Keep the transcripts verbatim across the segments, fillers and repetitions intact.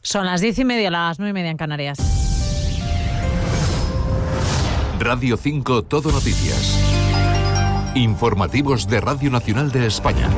Son las diez y media, las nueve y media en Canarias. Radio cinco Todo Noticias. Informativos de Radio Nacional de España.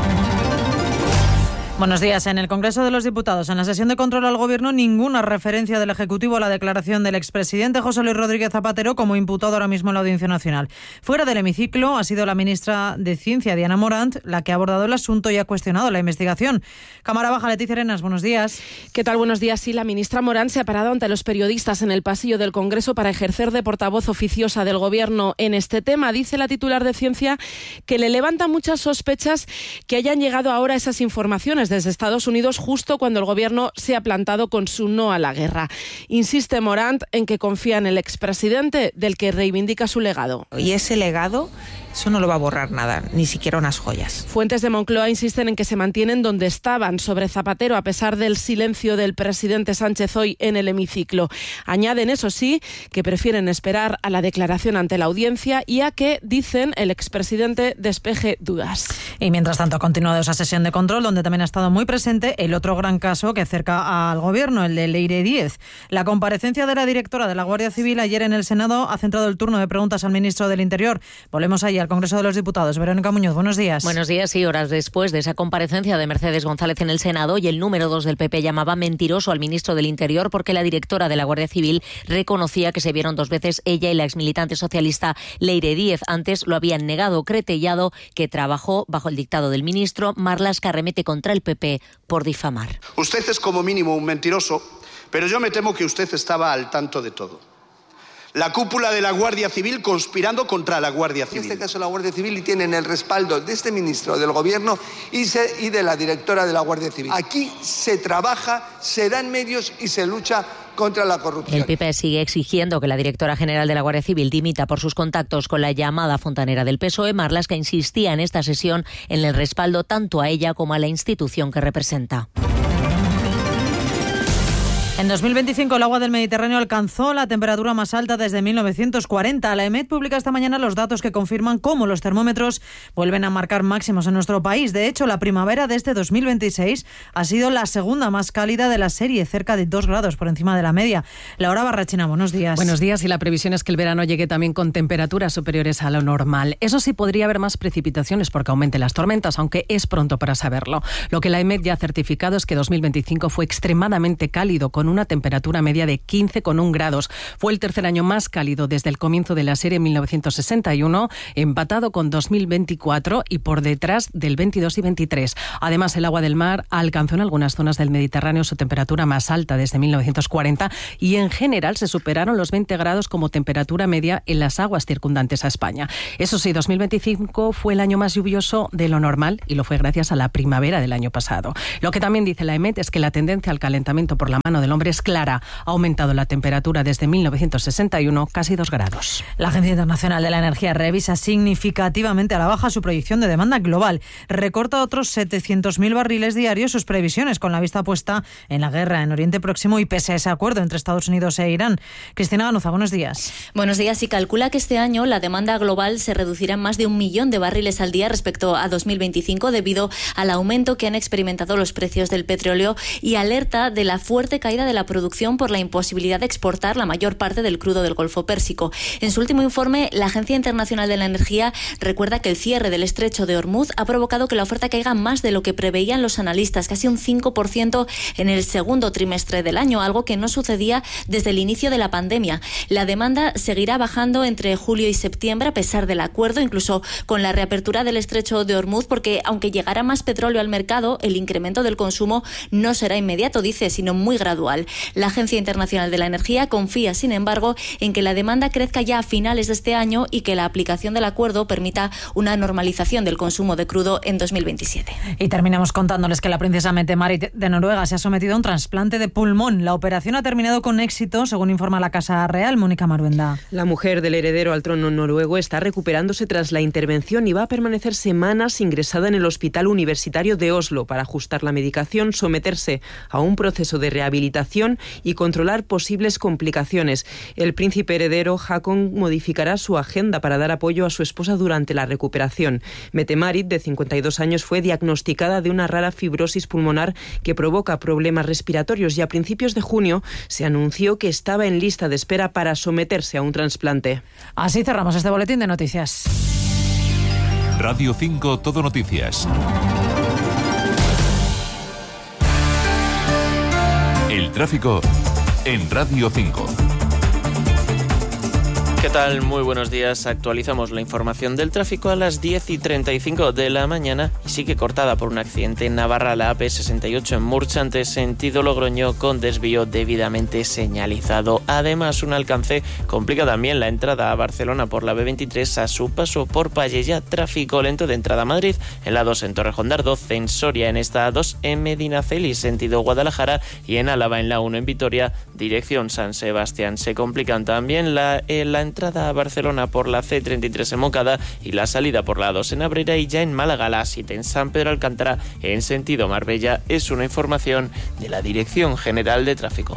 Buenos días. En el Congreso de los Diputados, en la sesión de control al Gobierno, ninguna referencia del Ejecutivo a la declaración del expresidente José Luis Rodríguez Zapatero como imputado ahora mismo en la Audiencia Nacional. Fuera del hemiciclo ha sido la ministra de Ciencia, Diana Morant, la que ha abordado el asunto y ha cuestionado la investigación. Cámara Baja, Leticia Arenas, buenos días. ¿Qué tal? Buenos días. Sí, la ministra Morant se ha parado ante los periodistas en el pasillo del Congreso para ejercer de portavoz oficiosa del Gobierno en este tema. Dice la titular de Ciencia que le levanta muchas sospechas que hayan llegado ahora esas informaciones desde Estados Unidos justo cuando el Gobierno se ha plantado con su no a la guerra. Insiste Morant en que confía en el expresidente, del que reivindica su legado. Y ese legado, eso no lo va a borrar nada, ni siquiera unas joyas. Fuentes de Moncloa insisten en que se mantienen donde estaban sobre Zapatero a pesar del silencio del presidente Sánchez hoy en el hemiciclo. Añaden, eso sí, que prefieren esperar a la declaración ante la audiencia y a que, dicen, el expresidente despeje dudas. Y mientras tanto ha continuado esa sesión de control donde también ha estado muy presente el otro gran caso que acerca al Gobierno, el de Leire Díez. La comparecencia de la directora de la Guardia Civil ayer en el Senado ha centrado el turno de preguntas al ministro del Interior. Volvemos ahí al Congreso de los Diputados. Verónica Muñoz, buenos días. Buenos días. Y horas después de esa comparecencia de Mercedes González en el Senado, y el número dos del P P llamaba mentiroso al ministro del Interior porque la directora de la Guardia Civil reconocía que se vieron dos veces ella y la exmilitante socialista Leire Díez. Antes lo habían negado. Cretellado, que trabajó bajo el dictado del ministro, Marlaska arremete contra el P P por difamar. Usted es como mínimo un mentiroso, pero yo me temo que usted estaba al tanto de todo. La cúpula de la Guardia Civil conspirando contra la Guardia Civil. En este caso la Guardia Civil, y tienen el respaldo de este ministro del Gobierno y, se, y de la directora de la Guardia Civil. Aquí se trabaja, se dan medios y se lucha contra la corrupción. El P P sigue exigiendo que la directora general de la Guardia Civil dimita por sus contactos con la llamada fontanera del P S O E. Marlaska insistía en esta sesión en el respaldo tanto a ella como a la institución que representa. En dos mil veinticinco el agua del Mediterráneo alcanzó la temperatura más alta desde mil novecientos cuarenta. La EMET publica esta mañana los datos que confirman cómo los termómetros vuelven a marcar máximos en nuestro país. De hecho, la primavera de este dos mil veintiséis ha sido la segunda más cálida de la serie, cerca de dos grados por encima de la media. Laura Barrachina, buenos días. Buenos días, y la previsión es que el verano llegue también con temperaturas superiores a lo normal. Eso sí, podría haber más precipitaciones porque aumenten las tormentas, aunque es pronto para saberlo. Lo que la EMET ya ha certificado es que dos mil veinticinco fue extremadamente cálido, con una temperatura media de quince coma uno grados. Fue el tercer año más cálido desde el comienzo de la serie en mil novecientos sesenta y uno, empatado con dos mil veinticuatro y por detrás del veintidós y veintitrés. Además, el agua del mar alcanzó en algunas zonas del Mediterráneo su temperatura más alta desde mil novecientos cuarenta y en general se superaron los veinte grados como temperatura media en las aguas circundantes a España. Eso sí, dos mil veinticinco fue el año más lluvioso de lo normal y lo fue gracias a la primavera del año pasado. Lo que también dice la EMET es que la tendencia al calentamiento por la mano del hombre es clara. Ha aumentado la temperatura desde mil novecientos sesenta y uno casi dos grados. La Agencia Internacional de la Energía revisa significativamente a la baja su proyección de demanda global. Recorta otros setecientos mil barriles diarios sus previsiones, con la vista puesta en la guerra en Oriente Próximo y pese a ese acuerdo entre Estados Unidos e Irán. Cristina Ganuza, buenos días. Buenos días. Y calcula que este año la demanda global se reducirá en más de un millón de barriles al día respecto a dos mil veinticinco debido al aumento que han experimentado los precios del petróleo, y alerta de la fuerte caída de la producción por la imposibilidad de exportar la mayor parte del crudo del Golfo Pérsico. En su último informe, la Agencia Internacional de la Energía recuerda que el cierre del estrecho de Hormuz ha provocado que la oferta caiga más de lo que preveían los analistas, casi un cinco por ciento en el segundo trimestre del año, algo que no sucedía desde el inicio de la pandemia. La demanda seguirá bajando entre julio y septiembre a pesar del acuerdo, incluso con la reapertura del estrecho de Hormuz, porque aunque llegara más petróleo al mercado, el incremento del consumo no será inmediato, dice, sino muy gradual. La Agencia Internacional de la Energía confía, sin embargo, en que la demanda crezca ya a finales de este año y que la aplicación del acuerdo permita una normalización del consumo de crudo en dos mil veintisiete. Y terminamos contándoles que la princesa Mette-Marit de Noruega se ha sometido a un trasplante de pulmón. La operación ha terminado con éxito, según informa la Casa Real. Mónica Maruenda. La mujer del heredero al trono noruego está recuperándose tras la intervención y va a permanecer semanas ingresada en el Hospital Universitario de Oslo para ajustar la medicación, someterse a un proceso de rehabilitación rehabilitación y controlar posibles complicaciones. El príncipe heredero Haakon modificará su agenda para dar apoyo a su esposa durante la recuperación. Mette-Marit, de cincuenta y dos años, fue diagnosticada de una rara fibrosis pulmonar que provoca problemas respiratorios y a principios de junio se anunció que estaba en lista de espera para someterse a un trasplante. Así cerramos este boletín de noticias. Radio cinco Todo Noticias. El tráfico en Radio cinco. ¿Qué tal? Muy buenos días. Actualizamos la información del tráfico a las diez y treinta y cinco de la mañana y sigue cortada por un accidente en Navarra, la A P sesenta y ocho en Murchante, sentido Logroño, con desvío debidamente señalizado. Además, un alcance complica también la entrada a Barcelona por la B veintitrés a su paso por Pallejà. Tráfico lento de entrada a Madrid en la dos en Torrejón de Ardoz, en Soria en esta A dos en Medinaceli, sentido Guadalajara, y en Álava en la uno en Vitoria, dirección San Sebastián. Se complican también la, eh, la entrada a Barcelona por la C treinta y tres en Moncada y la salida por la A dos en Abrera, y ya en Málaga la A siete en San Pedro Alcántara en sentido Marbella. Es una información de la Dirección General de Tráfico.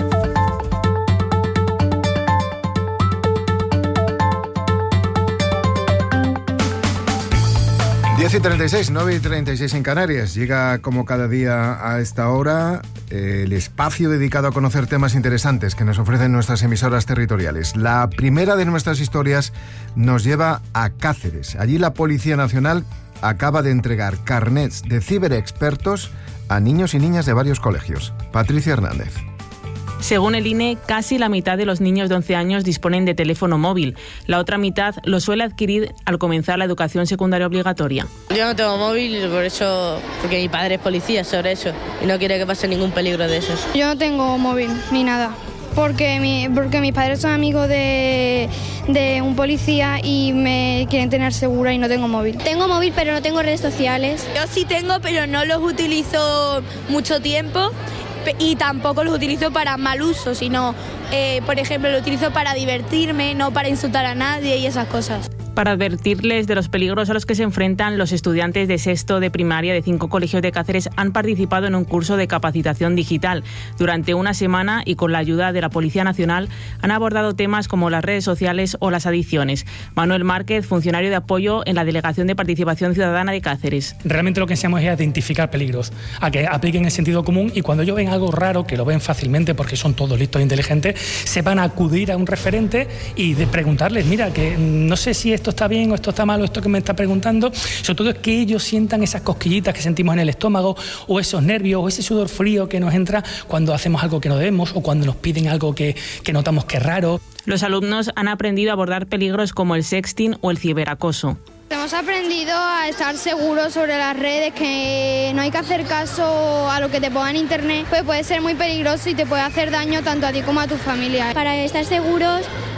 diez y treinta y seis, nueve y treinta y seis en Canarias. Llega como cada día a esta hora el espacio dedicado a conocer temas interesantes que nos ofrecen nuestras emisoras territoriales. La primera de nuestras historias nos lleva a Cáceres. Allí la Policía Nacional acaba de entregar carnets de ciberexpertos a niños y niñas de varios colegios. Patricia Hernández. Según el I N E, casi la mitad de los niños de once años disponen de teléfono móvil. La otra mitad lo suele adquirir al comenzar la educación secundaria obligatoria. Yo no tengo móvil, por eso, porque mi padre es policía sobre eso y no quiere que pase ningún peligro de esos. Yo no tengo móvil ni nada. Porque, mi, porque mis padres son amigos de, de un policía y me quieren tener segura y no tengo móvil. Tengo móvil pero no tengo redes sociales. Yo sí tengo, pero no los utilizo mucho tiempo y tampoco los utilizo para mal uso, sino, eh, por ejemplo, lo utilizo para divertirme, no para insultar a nadie y esas cosas. Para advertirles de los peligros a los que se enfrentan, los estudiantes de sexto de primaria de cinco colegios de Cáceres han participado en un curso de capacitación digital. Durante una semana y con la ayuda de la Policía Nacional han abordado temas como las redes sociales o las adicciones. Manuel Márquez, funcionario de apoyo en la Delegación de Participación Ciudadana de Cáceres. Realmente lo que enseñamos es a identificar peligros, a que apliquen el sentido común y cuando ellos ven algo raro, que lo ven fácilmente porque son todos listos e inteligentes, sepan acudir a un referente y de preguntarles, mira, que no sé si esto está bien o esto está mal o esto que me está preguntando. Sobre todo es que ellos sientan esas cosquillitas que sentimos en el estómago o esos nervios o ese sudor frío que nos entra cuando hacemos algo que no debemos o cuando nos piden algo que, que notamos que es raro. Los alumnos han aprendido a abordar peligros como el sexting o el ciberacoso. Hemos aprendido a estar seguros sobre las redes, que no hay que hacer caso a lo que te ponga en internet, pues puede ser muy peligroso y te puede hacer daño tanto a ti como a tu familia. Para estar seguros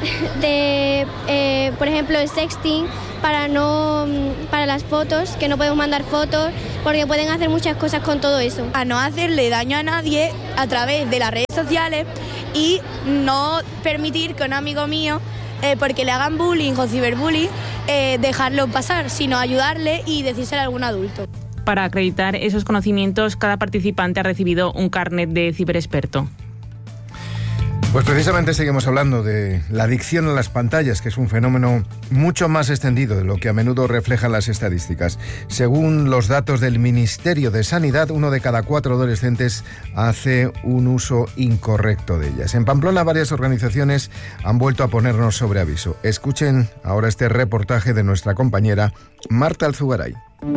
de, eh, por ejemplo, el sexting, para no, para las fotos, que no podemos mandar fotos, porque pueden hacer muchas cosas con todo eso. A no hacerle daño a nadie a través de las redes sociales y no permitir que un amigo mío, Eh, porque le hagan bullying o ciberbullying, eh, dejarlo pasar, sino ayudarle y decírselo a algún adulto. Para acreditar esos conocimientos, cada participante ha recibido un carnet de ciberexperto. Pues precisamente seguimos hablando de la adicción a las pantallas, que es un fenómeno mucho más extendido de lo que a menudo reflejan las estadísticas. Según los datos del Ministerio de Sanidad, uno de cada cuatro adolescentes hace un uso incorrecto de ellas. En Pamplona, varias organizaciones han vuelto a ponernos sobre aviso. Escuchen ahora este reportaje de nuestra compañera Marta Alzugaray.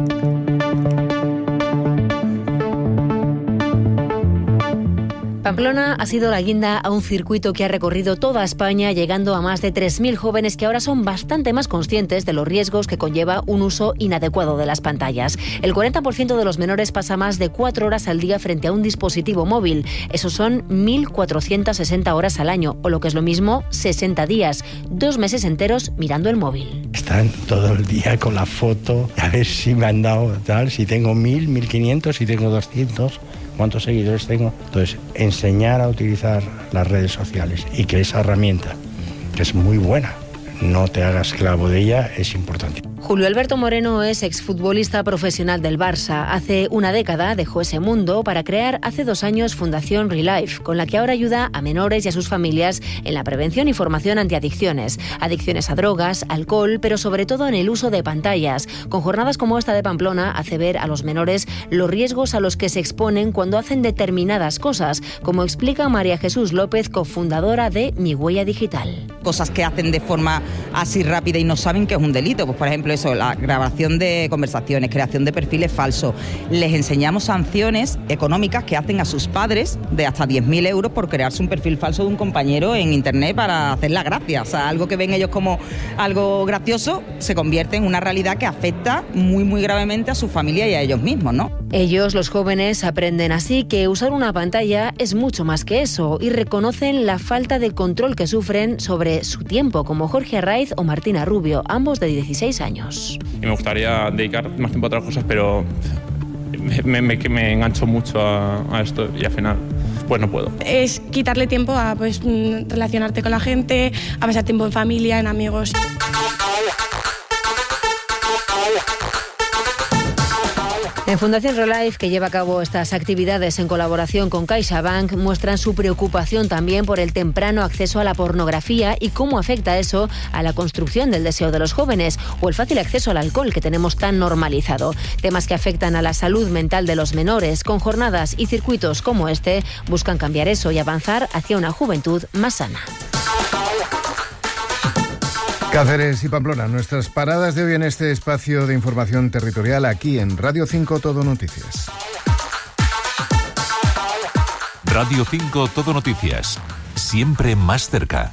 Pamplona ha sido la guinda a un circuito que ha recorrido toda España, llegando a más de tres mil jóvenes que ahora son bastante más conscientes de los riesgos que conlleva un uso inadecuado de las pantallas. El cuarenta por ciento de los menores pasa más de cuatro horas al día frente a un dispositivo móvil. Eso son mil cuatrocientas sesenta horas al año, o lo que es lo mismo, sesenta días, dos meses enteros mirando el móvil. Están todo el día con la foto, a ver si me han dado tal, si tengo mil, mil quinientos, si tengo doscientos... cuántos seguidores tengo. Entonces, enseñar a utilizar las redes sociales y que esa herramienta, que es muy buena, no te hagas esclavo de ella, es importante. Julio Alberto Moreno es exfutbolista profesional del Barça. Hace una década dejó ese mundo para crear hace dos años Fundación Relife, con la que ahora ayuda a menores y a sus familias en la prevención y formación antiadicciones. Adicciones a drogas, alcohol, pero sobre todo en el uso de pantallas. Con jornadas como esta de Pamplona hace ver a los menores los riesgos a los que se exponen cuando hacen determinadas cosas, como explica María Jesús López, cofundadora de Mi Huella Digital. Cosas que hacen de forma así rápida y no saben que es un delito, pues por ejemplo eso, la grabación de conversaciones, creación de perfiles falsos. Les enseñamos sanciones económicas que hacen a sus padres de hasta diez mil euros por crearse un perfil falso de un compañero en internet para hacer la gracia. O sea, algo que ven ellos como algo gracioso se convierte en una realidad que afecta muy muy gravemente a su familia y a ellos mismos, ¿no? Ellos, los jóvenes, aprenden así que usar una pantalla es mucho más que eso y reconocen la falta de control que sufren sobre su tiempo, como Jorge Arraiz o Martina Rubio, ambos de dieciséis años. Y me gustaría dedicar más tiempo a otras cosas, pero me, me, me engancho mucho a, a esto y al final pues no puedo. Es quitarle tiempo a pues relacionarte con la gente, a pasar tiempo en familia, en amigos. En Fundación Relife, que lleva a cabo estas actividades en colaboración con CaixaBank, muestran su preocupación también por el temprano acceso a la pornografía y cómo afecta eso a la construcción del deseo de los jóvenes o el fácil acceso al alcohol que tenemos tan normalizado. Temas que afectan a la salud mental de los menores. Con jornadas y circuitos como este, buscan cambiar eso y avanzar hacia una juventud más sana. Cáceres y Pamplona, nuestras paradas de hoy en este espacio de información territorial aquí en Radio cinco Todo Noticias. Radio cinco Todo Noticias, siempre más cerca.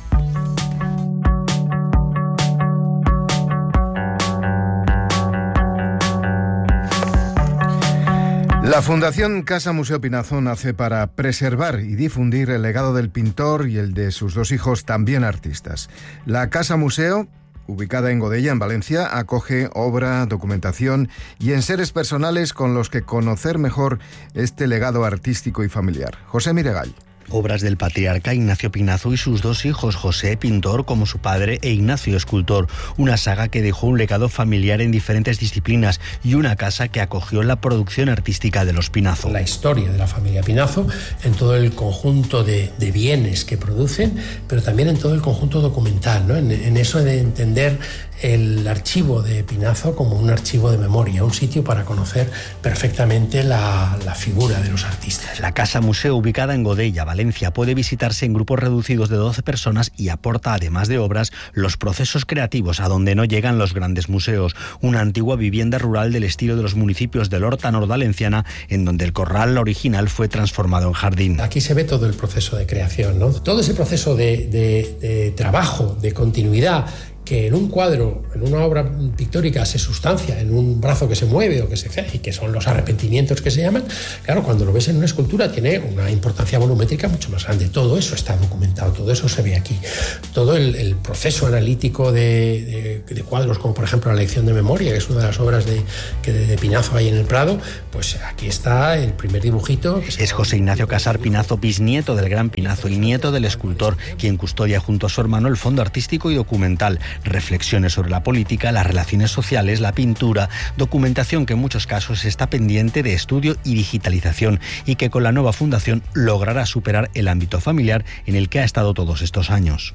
La Fundación Casa Museo Pinazo nace para preservar y difundir el legado del pintor y el de sus dos hijos, también artistas. La Casa Museo, ubicada en Godella, en Valencia, acoge obra, documentación y enseres personales con los que conocer mejor este legado artístico y familiar. José Miregall. Obras del patriarca Ignacio Pinazo y sus dos hijos, José, pintor como su padre, e Ignacio, escultor. Una saga que dejó un legado familiar en diferentes disciplinas y una casa que acogió la producción artística de los Pinazo. La historia de la familia Pinazo en todo el conjunto de, de bienes que producen, pero también en todo el conjunto documental, ¿no? En, en eso de entender el archivo de Pinazo como un archivo de memoria, un sitio para conocer perfectamente la, la figura de los artistas. La Casa Museo, ubicada en Godella, Valencia, puede visitarse en grupos reducidos de doce personas y aporta, además de obras, los procesos creativos a donde no llegan los grandes museos. Una antigua vivienda rural del estilo de los municipios del Horta Nordalenciana, en donde el corral original fue transformado en jardín. Aquí se ve todo el proceso de creación, ¿no? Todo ese proceso de, de, de trabajo, de continuidad, que en un cuadro, en una obra pictórica se sustancia, en un brazo que se mueve o que se y que son los arrepentimientos que se llaman, claro, cuando lo ves en una escultura tiene una importancia volumétrica mucho más grande. Todo eso está documentado, todo eso se ve aquí. Todo el, el proceso analítico de, de, de cuadros, como por ejemplo la lección de memoria, que es una de las obras de, que de, de Pinazo hay en el Prado, pues aquí está el primer dibujito. Es José Ignacio Casar Pinazo, bisnieto del gran Pinazo y nieto del escultor, quien custodia junto a su hermano el fondo artístico y documental. Reflexiones sobre la política, las relaciones sociales, la pintura, documentación que en muchos casos está pendiente de estudio y digitalización y que con la nueva fundación logrará superar el ámbito familiar en el que ha estado todos estos años.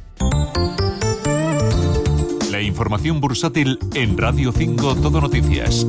La información bursátil en Radio cinco Todo Noticias.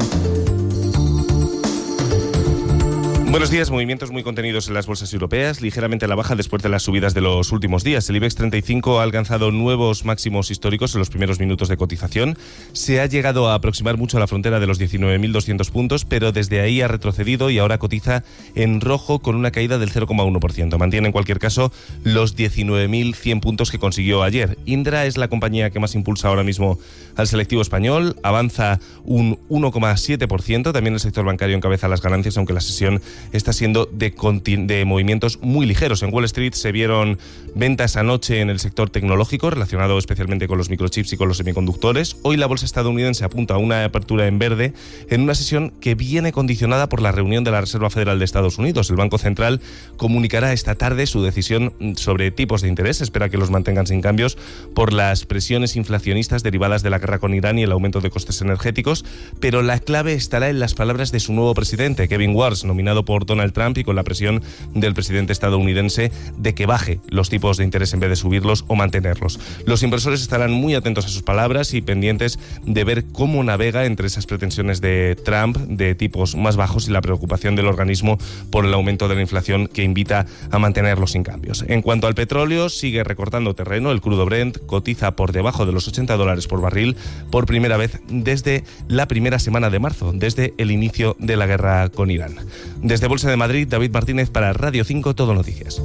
Buenos días. Movimientos muy contenidos en las bolsas europeas, ligeramente a la baja después de las subidas de los últimos días. El IBEX treinta y cinco ha alcanzado nuevos máximos históricos en los primeros minutos de cotización. Se ha llegado a aproximar mucho a la frontera de los diecinueve mil doscientos puntos, pero desde ahí ha retrocedido y ahora cotiza en rojo con una caída del cero coma uno por ciento. Mantiene en cualquier caso los diecinueve mil cien puntos que consiguió ayer. Indra es la compañía que más impulsa ahora mismo al selectivo español, avanza un uno coma siete por ciento. También el sector bancario encabeza las ganancias, aunque la sesión está siendo de, de movimientos muy ligeros. En Wall Street se vieron ventas anoche en el sector tecnológico, relacionado especialmente con los microchips y con los semiconductores. Hoy la bolsa estadounidense apunta a una apertura en verde en una sesión que viene condicionada por la reunión de la Reserva Federal de Estados Unidos. El Banco Central comunicará esta tarde su decisión sobre tipos de interés. Espera que los mantengan sin cambios por las presiones inflacionistas derivadas de la guerra con Irán y el aumento de costes energéticos, pero la clave estará en las palabras de su nuevo presidente, Kevin Warsh, nominado por Donald Trump, y con la presión del presidente estadounidense de que baje los tipos de interés en vez de subirlos o mantenerlos. Los inversores estarán muy atentos a sus palabras y pendientes de ver cómo navega entre esas pretensiones de Trump de tipos más bajos y la preocupación del organismo por el aumento de la inflación que invita a mantenerlos sin cambios. En cuanto al petróleo, sigue recortando terreno. El crudo Brent cotiza por debajo de los ochenta dólares por barril por primera vez desde la primera semana de marzo, desde el inicio de la guerra con Irán. Desde Bolsa de Madrid, David Martínez para Radio cinco Todo Noticias.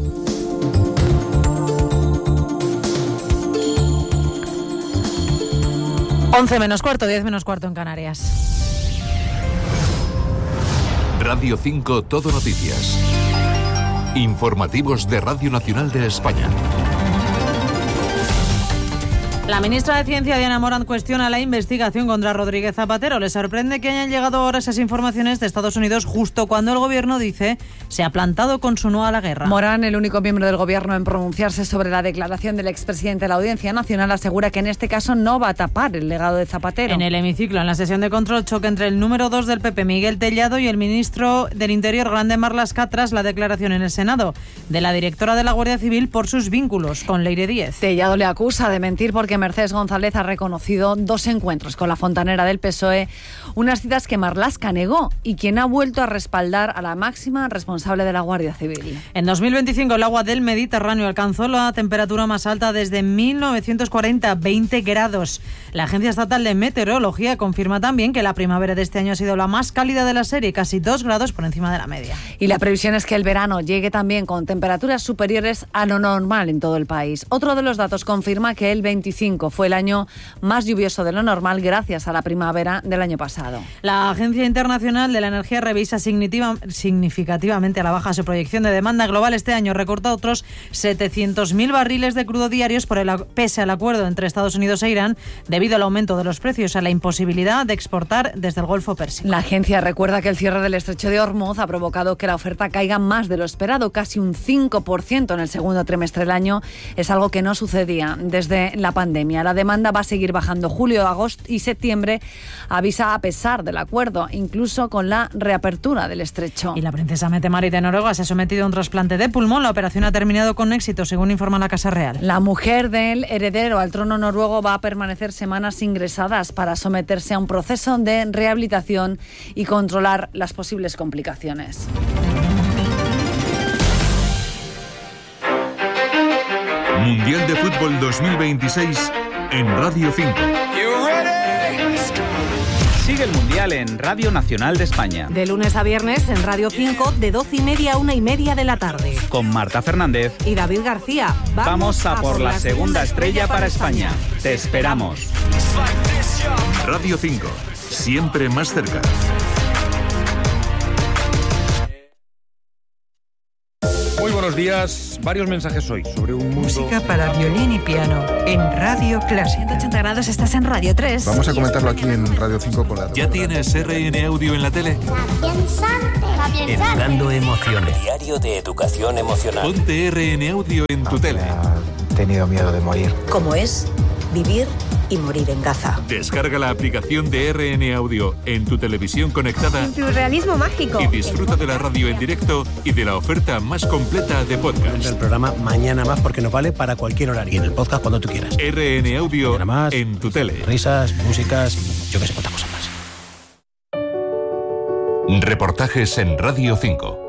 once menos cuarto, diez menos cuarto en Canarias. Radio cinco Todo Noticias. Informativos de Radio Nacional de España. La ministra de Ciencia, Diana Morant, cuestiona la investigación contra Rodríguez Zapatero. Le sorprende que hayan llegado ahora esas informaciones de Estados Unidos justo cuando el gobierno dice se ha plantado con su no a la guerra. Morant, el único miembro del gobierno en pronunciarse sobre la declaración del expresidente de la Audiencia Nacional, asegura que en este caso no va a tapar el legado de Zapatero. En el hemiciclo, en la sesión de control, choque entre el número dos del P P, Miguel Tellado, y el ministro del Interior, Grande Marlaska, tras la declaración en el Senado de la directora de la Guardia Civil por sus vínculos con Leire Díez. Tellado le acusa de mentir porque Mercedes González ha reconocido dos encuentros con la fontanera del P S O E, unas citas que Marlaska negó y quien ha vuelto a respaldar a la máxima responsable de la Guardia Civil. En dos mil veinticinco el agua del Mediterráneo alcanzó la temperatura más alta desde mil novecientos cuarenta, veinte grados. La Agencia Estatal de Meteorología confirma también que la primavera de este año ha sido la más cálida de la serie, casi dos grados por encima de la media. Y la previsión es que el verano llegue también con temperaturas superiores a lo normal en todo el país. Otro de los datos confirma que el veinticinco fue el año más lluvioso de lo normal gracias a la primavera del año pasado. La Agencia Internacional de la Energía revisa significativamente a la baja su proyección de demanda global este año. Recorta otros setecientos mil barriles de crudo diarios por el, pese al acuerdo entre Estados Unidos e Irán, debido al aumento de los precios, a la imposibilidad de exportar desde el Golfo Pérsico. La agencia recuerda que el cierre del estrecho de Hormuz ha provocado que la oferta caiga más de lo esperado, casi un cinco por ciento en el segundo trimestre del año. Es algo que no sucedía desde la pandemia. La demanda va a seguir bajando. Julio, agosto y septiembre avisa a pesar del acuerdo, incluso con la reapertura del estrecho. Y la princesa Mette-Marit de Noruega se ha sometido a un trasplante de pulmón. La operación ha terminado con éxito, según informa la Casa Real. La mujer del heredero al trono noruego va a permanecer semanas ingresadas para someterse a un proceso de rehabilitación y controlar las posibles complicaciones. Mundial de Fútbol dos mil veintiséis en Radio cinco. Sigue el Mundial en Radio Nacional de España. De lunes a viernes en Radio cinco, de doce y media a una y media de la tarde. Con Marta Fernández y David García. Vamos, Vamos a, a por la segunda estrella para España. España. Te esperamos. Radio cinco, siempre más cerca. Muy buenos días. Varios mensajes hoy sobre un mundo... Música para violín y piano en Radio Clásica. ciento ochenta grados, estás en Radio tres. Vamos a comentarlo aquí en Radio cinco con la... ¿Ya tienes R N Audio en la tele? Educando emociones. Diario de educación emocional. Ponte R N Audio en tu tele. He tenido miedo de morir. ¿Cómo es vivir y morir en Gaza? Descarga la aplicación de R N Audio en tu televisión conectada. En tu realismo mágico. Y disfruta de la radio en directo y de la oferta más completa de podcast. El programa Mañana Más porque nos vale para cualquier horario. Y en el podcast cuando tú quieras. R N Audio más, en tu tele. Risas, músicas y yo que sé cuántas cosas más. Reportajes en Radio cinco.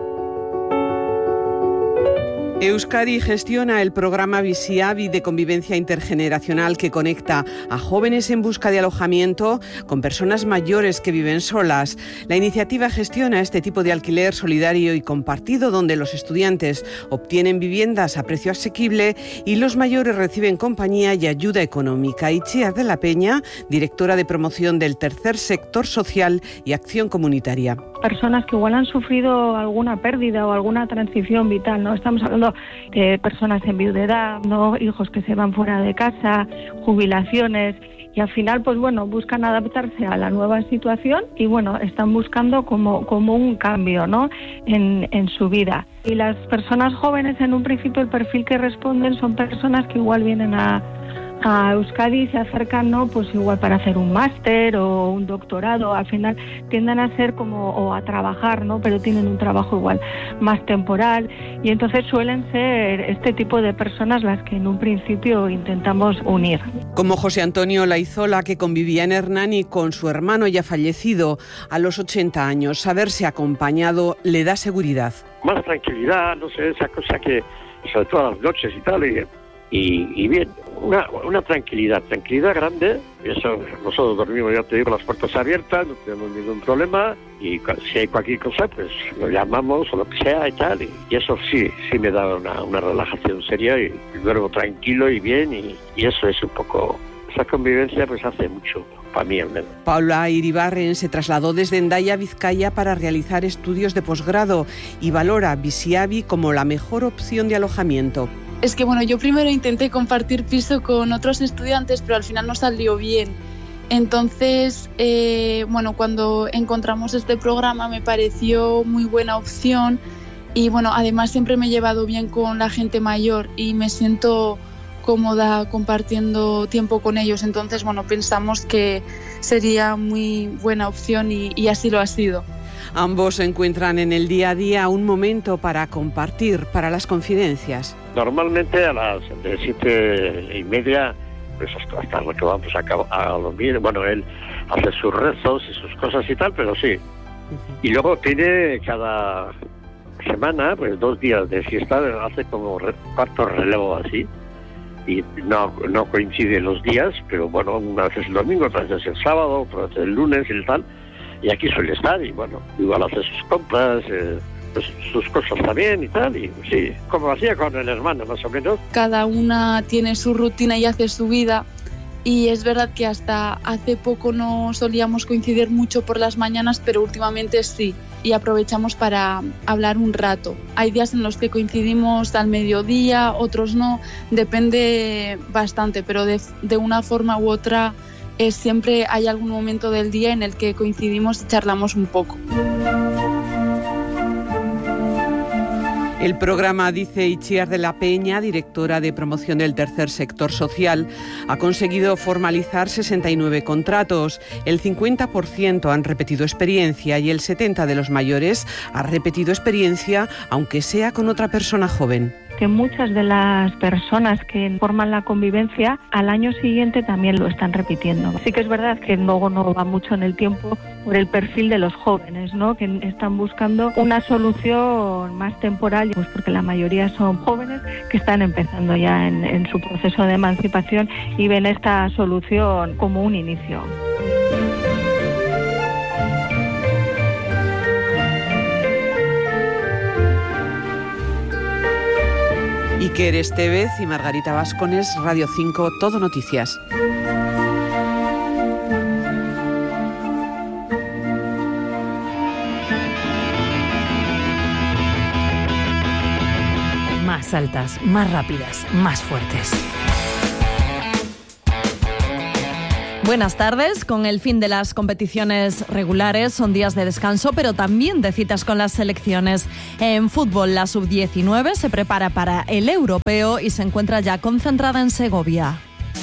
Euskadi gestiona el programa Visiavi de convivencia intergeneracional que conecta a jóvenes en busca de alojamiento con personas mayores que viven solas. La iniciativa gestiona este tipo de alquiler solidario y compartido donde los estudiantes obtienen viviendas a precio asequible y los mayores reciben compañía y ayuda económica. Itziar de la Peña, directora de promoción del Tercer Sector Social y Acción Comunitaria. personas que igual han sufrido alguna pérdida o alguna transición vital, ¿no? Estamos hablando de personas en viudedad, ¿no? Hijos que se van fuera de casa, jubilaciones, y al final, pues bueno, buscan adaptarse a la nueva situación y bueno, están buscando como, como un cambio, ¿no? En, en su vida. Y las personas jóvenes, en un principio, el perfil que responden son personas que igual vienen a a Euskadi y se acercan, ¿no? Pues igual para hacer un máster o un doctorado. Al final tienden a ser como, o a trabajar, ¿no? Pero tienen un trabajo igual más temporal, y entonces suelen ser este tipo de personas las que en un principio intentamos unir. Como José Antonio Laizola, que convivía en Hernani con su hermano ya fallecido a los ochenta años. Saberse acompañado le da seguridad. Más tranquilidad, no sé, esa cosa que, sobre todo a las noches y tal, y, y, y bien, una, una tranquilidad, tranquilidad grande. Eso, nosotros dormimos, ya te digo, las puertas abiertas, no tenemos ningún problema, y si hay cualquier cosa, pues lo llamamos o lo que sea y tal, y, y eso sí, sí me da una, una relajación seria, y, y duermo tranquilo y bien, y, y eso es un poco, esa convivencia pues hace mucho para mí al menos. Paula Iribarren se trasladó desde Hendaya, Vizcaya, para realizar estudios de posgrado y valora Biziabi como la mejor opción de alojamiento. Es que bueno, yo primero intenté compartir piso con otros estudiantes, pero al final no salió bien. Entonces, eh, bueno, cuando encontramos este programa me pareció muy buena opción, y bueno, además siempre me he llevado bien con la gente mayor y me siento cómoda compartiendo tiempo con ellos. Entonces, bueno, pensamos que sería muy buena opción y, y así lo ha sido. Ambos encuentran en el día a día un momento para compartir, para las confidencias. Normalmente a las de siete y media, pues hasta, hasta lo que vamos a, a dormir. Bueno, él hace sus rezos y sus cosas y tal, pero sí. Uh-huh. Y luego tiene cada semana, pues dos días de siesta, hace como re, cuarto relevo así. Y no, no coinciden los días, pero bueno, una vez es el domingo, otra vez es el sábado, otra vez el lunes y el tal. Y aquí suele estar, y bueno, igual hace sus compras, eh, pues sus cosas también y tal, y sí, como hacía con el hermano más o menos. Cada una tiene su rutina y hace su vida, y es verdad que hasta hace poco no solíamos coincidir mucho por las mañanas, pero últimamente sí, y aprovechamos para hablar un rato. Hay días en los que coincidimos al mediodía, otros no, depende bastante, pero de, de una forma u otra es siempre hay algún momento del día en el que coincidimos y charlamos un poco. El programa, dice Itziar de la Peña, directora de promoción del tercer sector social, ha conseguido formalizar sesenta y nueve contratos. El cincuenta por ciento han repetido experiencia y el setenta por ciento de los mayores ha repetido experiencia, aunque sea con otra persona joven. Que muchas de las personas que forman la convivencia al año siguiente también lo están repitiendo. Sí que es verdad que luego no va mucho en el tiempo por el perfil de los jóvenes, ¿no? Que están buscando una solución más temporal, pues porque la mayoría son jóvenes que están empezando ya en, en su proceso de emancipación y ven esta solución como un inicio. Iker Estevez y Margarita Vascones, Radio cinco, Todo Noticias. Más altas, más rápidas, más fuertes. Buenas tardes. Con el fin de las competiciones regulares son días de descanso, pero también de citas con las selecciones. En fútbol, la sub diecinueve se prepara para el europeo y se encuentra ya concentrada en Segovia.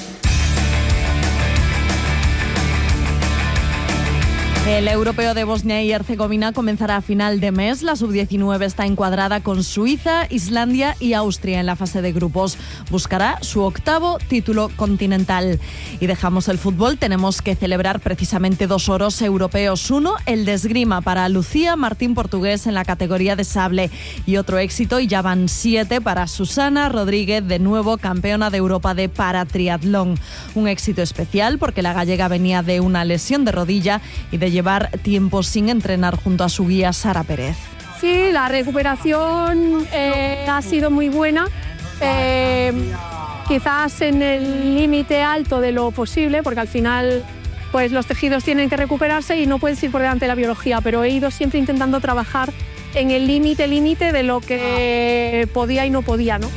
El europeo de Bosnia y Herzegovina comenzará a final de mes. La sub diecinueve está encuadrada con Suiza, Islandia y Austria en la fase de grupos. Buscará su octavo título continental. Y dejamos el fútbol. Tenemos que celebrar precisamente dos oros europeos. Uno, el de esgrima para Lucía Martín Portugués en la categoría de sable. Y otro éxito, y ya van siete, para Susana Rodríguez, de nuevo campeona de Europa de paratriatlón. Un éxito especial porque la gallega venía de una lesión de rodilla y de llevar tiempo sin entrenar junto a su guía Sara Pérez. Sí, la recuperación eh, ha sido muy buena, eh, quizás en el límite alto de lo posible, porque al final pues los tejidos tienen que recuperarse y no puedes ir por delante de la biología, pero he ido siempre intentando trabajar en el límite, límite de lo que podía y no podía, ¿no?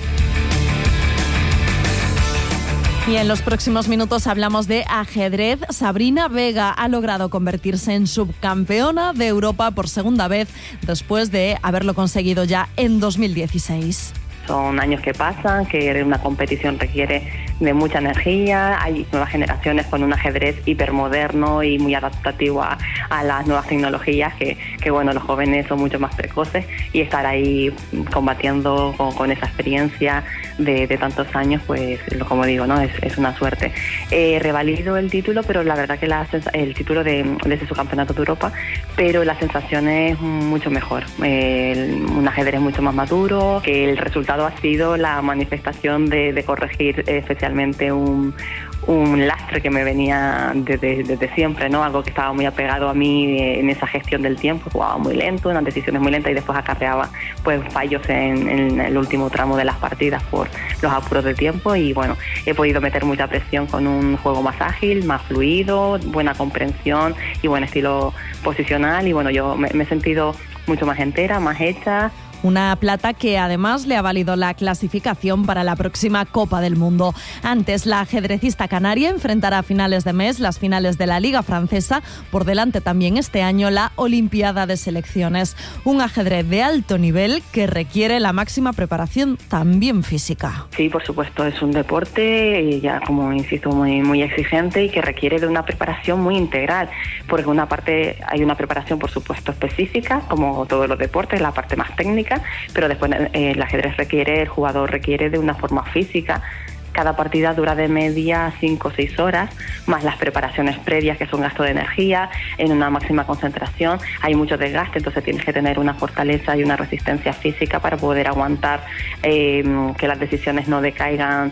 Y en los próximos minutos hablamos de ajedrez. Sabrina Vega ha logrado convertirse en subcampeona de Europa por segunda vez después de haberlo conseguido ya en dos mil dieciséis. Son años que pasan, que una competición requiere de mucha energía, hay nuevas generaciones con un ajedrez hipermoderno y muy adaptativo a, a las nuevas tecnologías, que, que bueno, los jóvenes son mucho más precoces y estar ahí combatiendo con, con esa experiencia de, de tantos años, pues como digo, ¿no? es, es una suerte. Eh, revalido el título, pero la verdad que la, el título de, de ese subcampeonato de Europa, pero la sensación es mucho mejor, eh, un ajedrez mucho más maduro, que el resultado ha sido la manifestación de, de corregir especialmente un, un lastre que me venía desde, desde siempre, ¿no? Algo que estaba muy apegado a mí en esa gestión del tiempo, jugaba muy lento, unas decisiones muy lentas y después acarreaba pues fallos en, en el último tramo de las partidas por los apuros de tiempo y bueno, he podido meter mucha presión con un juego más ágil, más fluido, buena comprensión y buen estilo posicional y bueno, yo me, me he sentido mucho más entera, más hecha. Una plata que además le ha valido la clasificación para la próxima Copa del Mundo. Antes, la ajedrecista canaria enfrentará a finales de mes las finales de la Liga Francesa. Por delante también este año la Olimpiada de Selecciones. Un ajedrez de alto nivel que requiere la máxima preparación también física. Sí, por supuesto, es un deporte, ya como insisto, muy, muy exigente y que requiere de una preparación muy integral. Porque una parte hay una preparación, por supuesto, específica, como todos los deportes, la parte más técnica, pero después eh, el ajedrez requiere, el jugador requiere de una forma física. Cada partida dura de media cinco o seis horas, más las preparaciones previas, que son gasto de energía, en una máxima concentración. Hay mucho desgaste, entonces tienes que tener una fortaleza y una resistencia física para poder aguantar eh, que las decisiones no decaigan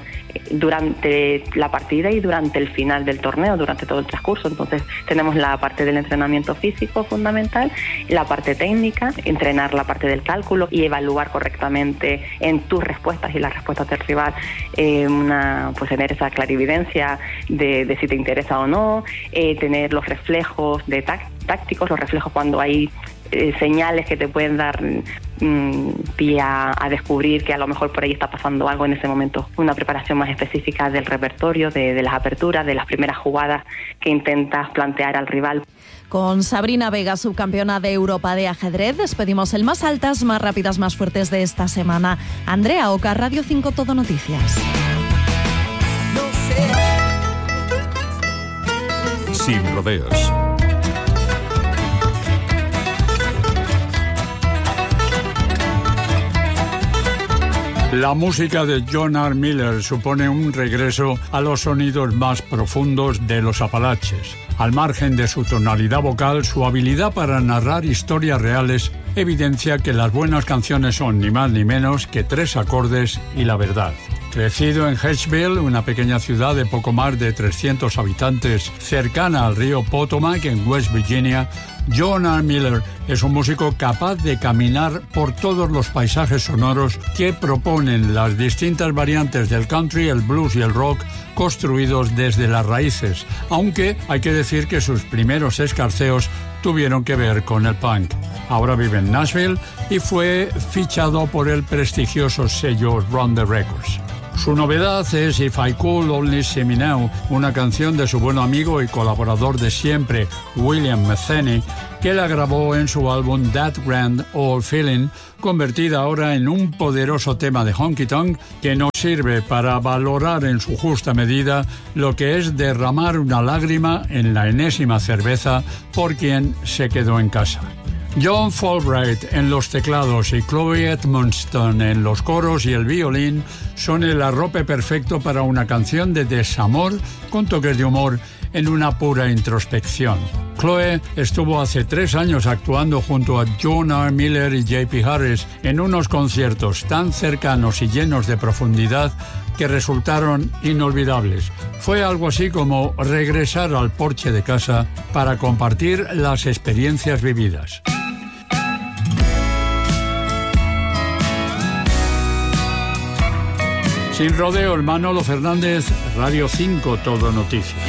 durante la partida y durante el final del torneo, durante todo el transcurso. Entonces tenemos la parte del entrenamiento físico fundamental, la parte técnica, entrenar la parte del cálculo y evaluar correctamente en tus respuestas y las respuestas del rival, eh, una, pues tener esa clarividencia de, de si te interesa o no, eh, tener los reflejos de táct- tácticos, los reflejos cuando hay eh, señales que te pueden dar mmm, pie a, a descubrir que a lo mejor por ahí está pasando algo en ese momento. Una preparación más específica del repertorio, de, de las aperturas, de las primeras jugadas que intentas plantear al rival. Con Sabrina Vega, subcampeona de Europa de ajedrez, despedimos el más altas, más rápidas, más fuertes de esta semana. Andrea Oca, Radio cinco Todo Noticias. Sin rodeos. La música de John R. Miller supone un regreso a los sonidos más profundos de los Apalaches. Al margen de su tonalidad vocal, su habilidad para narrar historias reales evidencia que las buenas canciones son ni más ni menos que tres acordes y la verdad. Crecido en Hedgesville, una pequeña ciudad de poco más de trescientos habitantes cercana al río Potomac en West Virginia, John R. Miller es un músico capaz de caminar por todos los paisajes sonoros que proponen las distintas variantes del country, el blues y el rock construidos desde las raíces, aunque hay que decir que sus primeros escarceos tuvieron que ver con el punk. Ahora vive en Nashville y fue fichado por el prestigioso sello Run the Records. Su novedad es If I Could Only See Me Now, una canción de su buen amigo y colaborador de siempre, William Metheny, que la grabó en su álbum That Grand Old Feeling, convertida ahora en un poderoso tema de honky tonk que nos sirve para valorar en su justa medida lo que es derramar una lágrima en la enésima cerveza por quien se quedó en casa. John Fulbright en los teclados y Chloe Edmonston en los coros y el violín son el arrope perfecto para una canción de desamor con toques de humor en una pura introspección. Chloe estuvo hace tres años actuando junto a John R. Miller y J P Harris en unos conciertos tan cercanos y llenos de profundidad que resultaron inolvidables. Fue algo así como regresar al porche de casa para compartir las experiencias vividas. Sin rodeos, Manolo Fernández, Radio cinco Todo Noticias.